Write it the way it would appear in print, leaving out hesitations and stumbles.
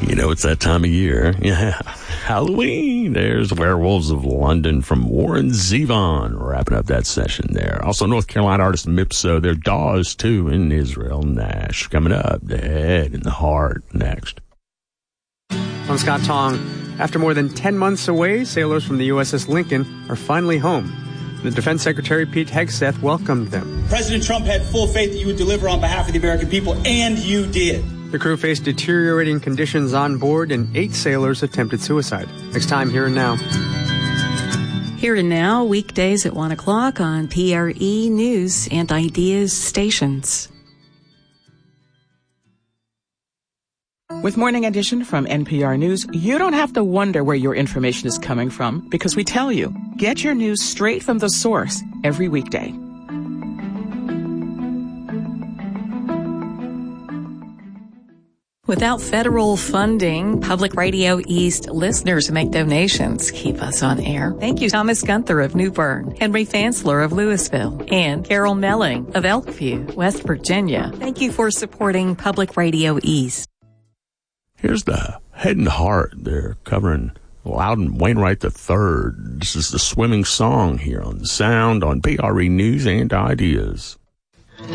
You know, it's that time of year. Yeah. Halloween. There's Werewolves of London from Warren Zevon wrapping up that session there. Also, North Carolina artist Mipso. Their Dawes, too, in Israel Nash. Coming up, the head and the heart next. I'm Scott Tong. After more than 10 months away, sailors from the USS Lincoln are finally home. The Defense Secretary Pete Hegseth welcomed them. President Trump had full faith that you would deliver on behalf of the American people, and you did. The crew faced deteriorating conditions on board, and 8 sailors attempted suicide. Next time, Here and Now. Here and Now, weekdays at 1 o'clock on PRE News and Ideas stations. With Morning Edition from NPR News, you don't have to wonder where your information is coming from because we tell you. Get your news straight from the source every weekday. Without federal funding, Public Radio East listeners make donations, keep us on air. Thank you, Thomas Gunther of New Bern, Henry Fansler of Louisville, and Carol Melling of Elkview, West Virginia. Thank you for supporting Public Radio East. Here's the head and heart. They're covering Loudon Wainwright III. This is the swimming song here on The Sound on PRE News and Ideas.